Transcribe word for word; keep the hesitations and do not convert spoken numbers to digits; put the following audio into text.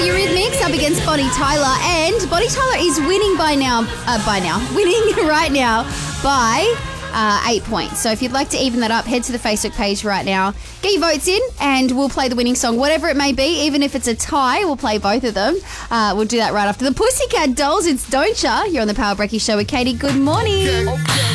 Eurythmics up against Bonnie Tyler, and Bonnie Tyler is winning by now, uh, by now, winning right now by uh, eight points. So if you'd like to even that up, head to the Facebook page right now, get your votes in, and we'll play the winning song, whatever it may be. Even if it's a tie, we'll play both of them. Uh, we'll do that right after the Pussycat Dolls. It's Don't Ya. You're on the Power Breaky Show with Katie. Good morning.